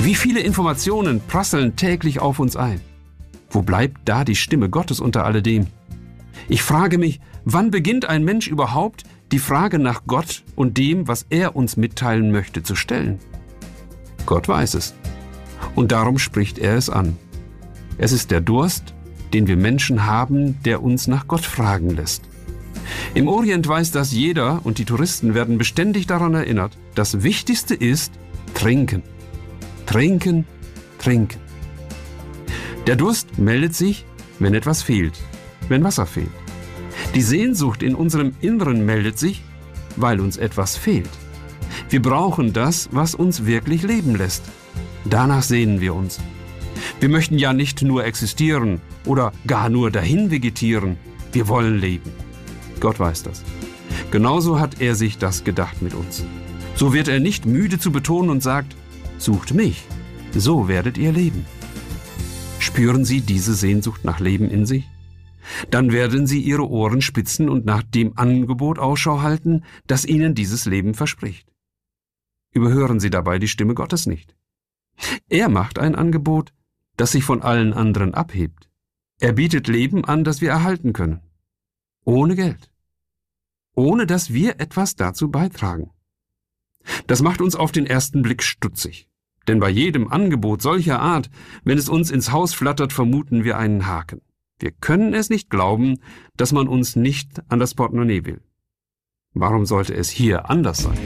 Wie viele Informationen prasseln täglich auf uns ein? Wo bleibt da die Stimme Gottes unter alledem? Ich frage mich, wann beginnt ein Mensch überhaupt, die Frage nach Gott und dem, was er uns mitteilen möchte, zu stellen? Gott weiß es. Und darum spricht er es an. Es ist der Durst, den wir Menschen haben, der uns nach Gott fragen lässt. Im Orient weiß das jeder und die Touristen werden beständig daran erinnert, das Wichtigste ist Trinken. Trinken, trinken. Der Durst meldet sich, wenn etwas fehlt, wenn Wasser fehlt. Die Sehnsucht in unserem Inneren meldet sich, weil uns etwas fehlt. Wir brauchen das, was uns wirklich leben lässt. Danach sehnen wir uns. Wir möchten ja nicht nur existieren oder gar nur dahin vegetieren. Wir wollen leben. Gott weiß das. Genauso hat er sich das gedacht mit uns. So wird er nicht müde zu betonen und sagt, sucht mich, so werdet ihr leben. Spüren Sie diese Sehnsucht nach Leben in sich? Dann werden Sie Ihre Ohren spitzen und nach dem Angebot Ausschau halten, das Ihnen dieses Leben verspricht. Überhören Sie dabei die Stimme Gottes nicht. Er macht ein Angebot, das sich von allen anderen abhebt. Er bietet Leben an, das wir erhalten können. Ohne Geld. Ohne dass wir etwas dazu beitragen. Das macht uns auf den ersten Blick stutzig. Denn bei jedem Angebot solcher Art, wenn es uns ins Haus flattert, vermuten wir einen Haken. Wir können es nicht glauben, dass man uns nicht an das Portemonnaie will. Warum sollte es hier anders sein?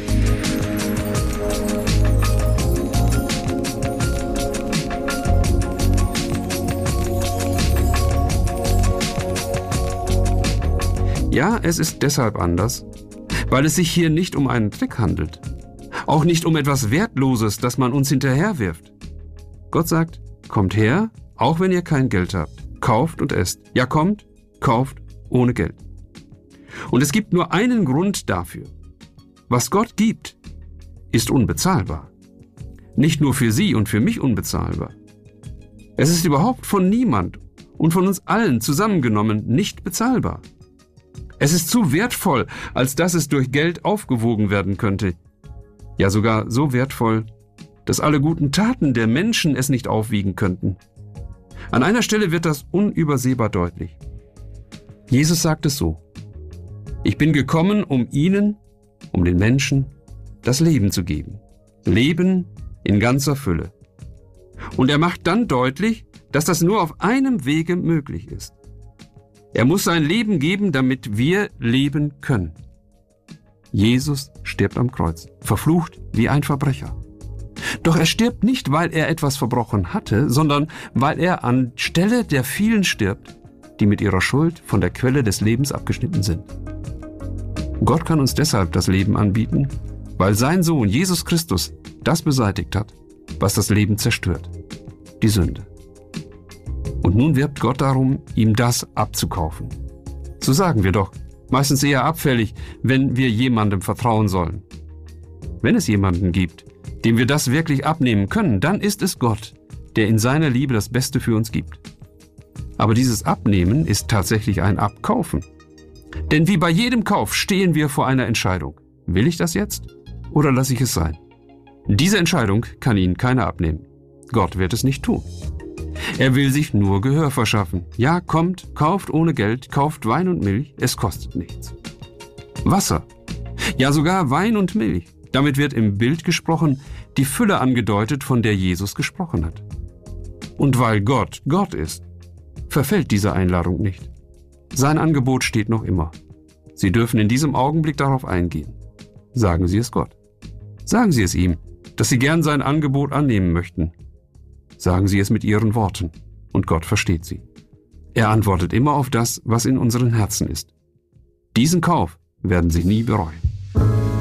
Ja, es ist deshalb anders, weil es sich hier nicht um einen Trick handelt. Auch nicht um etwas Wertloses, das man uns hinterherwirft. Gott sagt, kommt her, auch wenn ihr kein Geld habt. Kauft und esst. Ja, kommt, kauft ohne Geld. Und es gibt nur einen Grund dafür. Was Gott gibt, ist unbezahlbar. Nicht nur für Sie und für mich unbezahlbar. Es ist überhaupt von niemand und von uns allen zusammengenommen nicht bezahlbar. Es ist zu wertvoll, als dass es durch Geld aufgewogen werden könnte. Ja, sogar so wertvoll, dass alle guten Taten der Menschen es nicht aufwiegen könnten. An einer Stelle wird das unübersehbar deutlich. Jesus sagt es so: Ich bin gekommen, um ihnen, um den Menschen, das Leben zu geben. Leben in ganzer Fülle. Und er macht dann deutlich, dass das nur auf einem Wege möglich ist. Er muss sein Leben geben, damit wir leben können. Jesus stirbt am Kreuz, verflucht wie ein Verbrecher. Doch er stirbt nicht, weil er etwas verbrochen hatte, sondern weil er anstelle der vielen stirbt, die mit ihrer Schuld von der Quelle des Lebens abgeschnitten sind. Gott kann uns deshalb das Leben anbieten, weil sein Sohn Jesus Christus das beseitigt hat, was das Leben zerstört, die Sünde. Und nun wirbt Gott darum, ihm das abzukaufen. So sagen wir doch, meistens eher abfällig, wenn wir jemandem vertrauen sollen. Wenn es jemanden gibt, dem wir das wirklich abnehmen können, dann ist es Gott, der in seiner Liebe das Beste für uns gibt. Aber dieses Abnehmen ist tatsächlich ein Abkaufen. Denn wie bei jedem Kauf stehen wir vor einer Entscheidung. Will ich das jetzt oder lasse ich es sein? Diese Entscheidung kann Ihnen keiner abnehmen. Gott wird es nicht tun. Er will sich nur Gehör verschaffen. Ja, kommt, kauft ohne Geld, kauft Wein und Milch, es kostet nichts. Wasser, ja sogar Wein und Milch. Damit wird im Bild gesprochen, die Fülle angedeutet, von der Jesus gesprochen hat. Und weil Gott Gott ist, verfällt diese Einladung nicht. Sein Angebot steht noch immer. Sie dürfen in diesem Augenblick darauf eingehen. Sagen Sie es Gott. Sagen Sie es ihm, dass Sie gern sein Angebot annehmen möchten. Sagen Sie es mit Ihren Worten, und Gott versteht Sie. Er antwortet immer auf das, was in unseren Herzen ist. Diesen Kauf werden Sie nie bereuen.